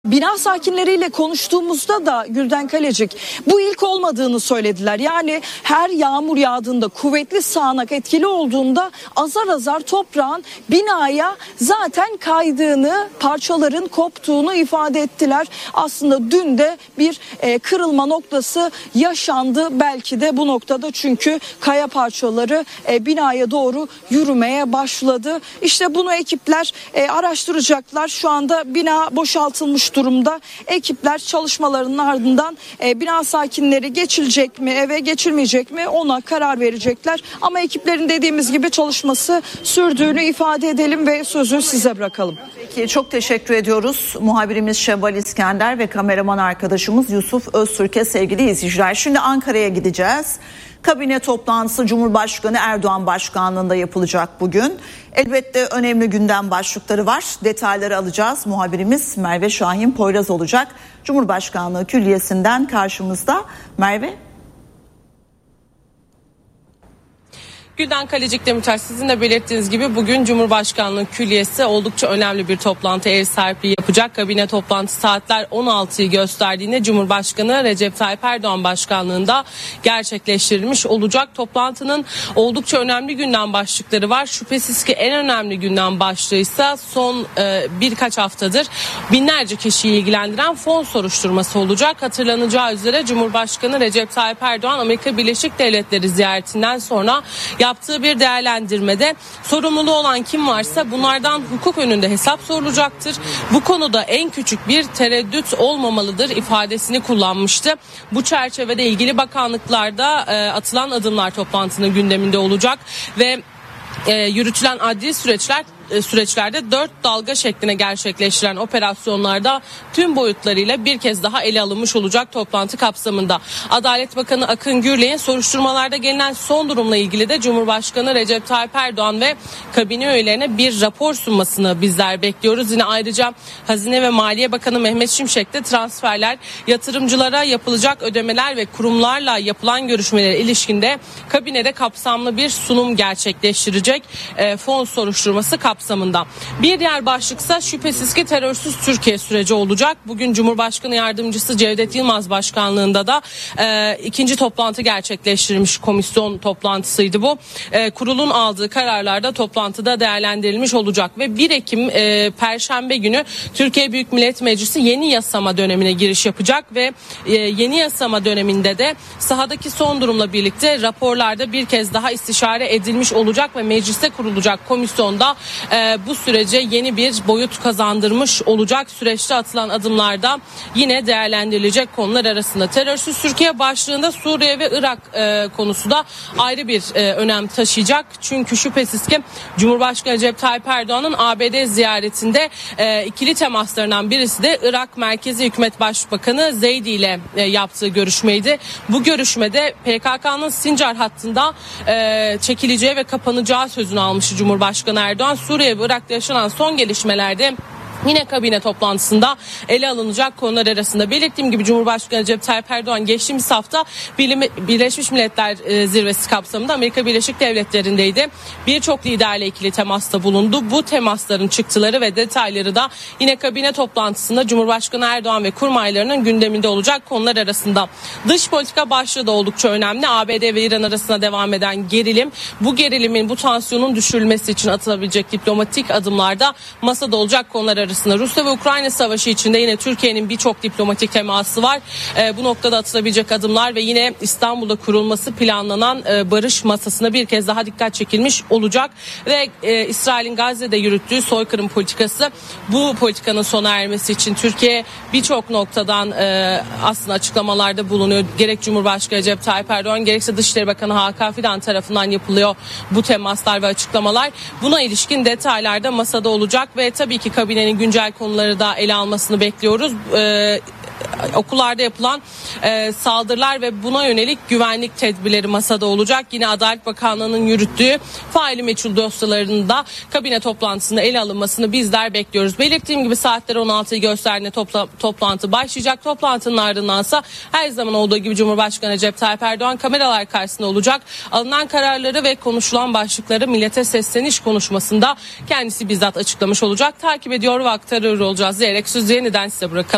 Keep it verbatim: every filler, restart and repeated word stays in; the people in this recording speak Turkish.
bina sakinleriyle konuştuğumuzda da Gülden Kalecik bu ilk olmadığını söylediler. Yani her yağmur yağdığında, kuvvetli sağanak etkili olduğunda azar azar toprağın binaya zaten kaydığını, parçaların koptuğunu ifade ettiler. Aslında dün de bir e, kırılma noktası yaşandı belki de bu noktada, çünkü kaya parçaları e, binaya doğru yürümeye başladı. İşte bunu ekipler e, araştıracaklar. Şu anda bina boşaltılmış durumda. Ekipler çalışmalarının ardından e, bina sakinleri geçilecek mi, eve geçilmeyecek mi ona karar verecekler. Ama ekiplerin dediğimiz gibi çalışması sürdüğünü ifade edelim ve sözü size bırakalım. Peki, çok teşekkür ediyoruz. Muhabirimiz Şevval İskender ve kameraman arkadaşımız Yusuf Öztürk'e sevgili izleyiciler. Şimdi Ankara'ya gideceğiz. Kabine toplantısı Cumhurbaşkanı Erdoğan başkanlığında yapılacak bugün. Elbette önemli gündem başlıkları var. Detayları alacağız. Muhabirimiz Merve Şahin Poyraz olacak. Cumhurbaşkanlığı Külliyesi'nden karşımızda. Merve. Gülden Kalecik Demirtaş, sizin de belirttiğiniz gibi bugün Cumhurbaşkanlığı Külliyesi oldukça önemli bir toplantı ev sahipliği yapacak. Kabine toplantısı saatler on altıyı gösterdiğinde Cumhurbaşkanı Recep Tayyip Erdoğan başkanlığında gerçekleştirilmiş olacak. Toplantının oldukça önemli gündem başlıkları var. Şüphesiz ki en önemli gündem başlığıysa son e, birkaç haftadır binlerce kişiyi ilgilendiren fon soruşturması olacak. Hatırlanacağı üzere Cumhurbaşkanı Recep Tayyip Erdoğan Amerika Birleşik Devletleri ziyaretinden sonra yaptığı bir değerlendirmede sorumluluğu olan kim varsa bunlardan hukuk önünde hesap sorulacaktır. Bu konuda en küçük bir tereddüt olmamalıdır ifadesini kullanmıştı. Bu çerçevede ilgili bakanlıklarda e, atılan adımlar toplantının gündeminde olacak ve e, yürütülen adli süreçler süreçlerde dört dalga şeklinde gerçekleştirilen operasyonlarda tüm boyutlarıyla bir kez daha ele alınmış olacak toplantı kapsamında. Adalet Bakanı Akın Gürley'in soruşturmalarda gelinen son durumla ilgili de Cumhurbaşkanı Recep Tayyip Erdoğan ve kabine üyelerine bir rapor sunmasını bizler bekliyoruz. Yine ayrıca Hazine ve Maliye Bakanı Mehmet Şimşek de transferler, yatırımcılara yapılacak ödemeler ve kurumlarla yapılan görüşmelere ilişkinde kabinede kapsamlı bir sunum gerçekleştirecek. E, fon soruşturması kapsamında. Kapsamında. Bir diğer başlıksa şüphesiz ki terörsüz Türkiye süreci olacak. Bugün Cumhurbaşkanı Yardımcısı Cevdet Yılmaz başkanlığında da e, ikinci toplantı gerçekleştirilmiş komisyon toplantısıydı bu. E, kurulun aldığı kararlarda toplantıda değerlendirilmiş olacak ve bir Ekim e, Perşembe günü Türkiye Büyük Millet Meclisi yeni yasama dönemine giriş yapacak ve e, yeni yasama döneminde de sahadaki son durumla birlikte raporlarda bir kez daha istişare edilmiş olacak ve mecliste kurulacak komisyonda Ee, bu sürece yeni bir boyut kazandırmış olacak. Süreçte atılan adımlarda yine değerlendirilecek konular arasında. Terörsüz Türkiye başlığında Suriye ve Irak e, konusu da ayrı bir e, önem taşıyacak. Çünkü şüphesiz ki Cumhurbaşkanı Recep Tayyip Erdoğan'ın A B D ziyaretinde e, ikili temaslarından birisi de Irak Merkezi Hükümet Başbakanı Zeydi ile e, yaptığı görüşmeydi. Bu görüşmede P K K'nın Sincar hattında e, çekileceği ve kapanacağı sözünü almıştı Cumhurbaşkanı Erdoğan. Suriye ve Irak'ta yaşanan son gelişmelerde yine kabine toplantısında ele alınacak konular arasında. Belirttiğim gibi Cumhurbaşkanı Recep Tayyip Erdoğan geçtiğimiz hafta Birleşmiş Milletler Zirvesi kapsamında Amerika Birleşik Devletleri'ndeydi. Birçok liderle ikili temasta bulundu. Bu temasların çıktıları ve detayları da yine kabine toplantısında Cumhurbaşkanı Erdoğan ve kurmaylarının gündeminde olacak konular arasında. Dış politika başlığı da oldukça önemli. A B D ve İran arasında devam eden gerilim, bu gerilimin, bu tansiyonun düşürülmesi için atılabilecek diplomatik adımlarda masada olacak konular arasında. Rusya ve Ukrayna savaşı içinde yine Türkiye'nin birçok diplomatik teması var. E, bu noktada atılabilecek adımlar ve yine İstanbul'da kurulması planlanan e, barış masasına bir kez daha dikkat çekilmiş olacak. Ve e, İsrail'in Gazze'de yürüttüğü soykırım politikası, bu politikanın sona ermesi için Türkiye birçok noktadan e, aslında açıklamalarda bulunuyor. Gerek Cumhurbaşkanı Recep Tayyip Erdoğan gerekse Dışişleri Bakanı Hakan Fidan tarafından yapılıyor bu temaslar ve açıklamalar. Buna ilişkin detaylar da masada olacak ve tabii ki kabinenin güncel konuları da ele almasını bekliyoruz. Ee, okullarda yapılan e, saldırılar ve buna yönelik güvenlik tedbirleri masada olacak. Yine Adalet Bakanlığı'nın yürüttüğü faili meçhul dosyalarının da kabine toplantısında ele alınmasını bizler bekliyoruz. Belirttiğim gibi saatler on altıyı gösterdiğinde topla, toplantı başlayacak. Toplantının ardındansa her zaman olduğu gibi Cumhurbaşkanı Recep Tayyip Erdoğan kameralar karşısında olacak. Alınan kararları ve konuşulan başlıkları millete sesleniş konuşmasında kendisi bizzat açıklamış olacak. Takip ediyor ve aktarıyor olacağız diyerek sözü yeniden size bırakalım.